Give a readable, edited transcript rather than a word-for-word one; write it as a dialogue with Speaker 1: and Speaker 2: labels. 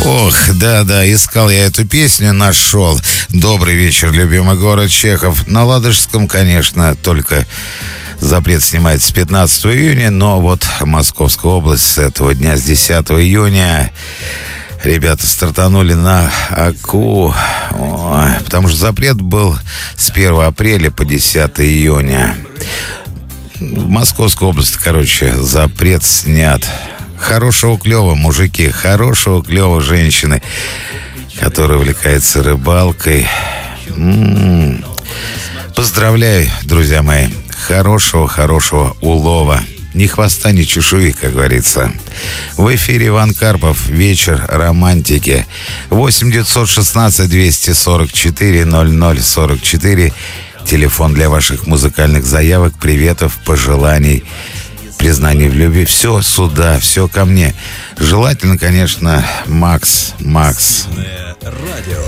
Speaker 1: Ох, да, искал я эту песню, нашел. Добрый вечер, любимый город Чехов. На Ладожском, конечно, только запрет снимается с 15 июня, но вот Московская область с этого дня, с 10 июня, ребята стартанули на АКУ, потому что запрет был с 1 апреля по 10 июня. В Московской области, короче, запрет снят. Хорошего клёва, мужики, хорошего клёва, женщины, которые увлекаются рыбалкой. Поздравляю, друзья мои. Хорошего улова. Ни хвоста, ни чешуи, как говорится. В эфире Иван Карпов. Вечер романтики. 8-916-244-00-44. Телефон для ваших музыкальных заявок, приветов, пожеланий, признаний в любви. Все сюда, все ко мне. Желательно, конечно, Макс.
Speaker 2: Радио.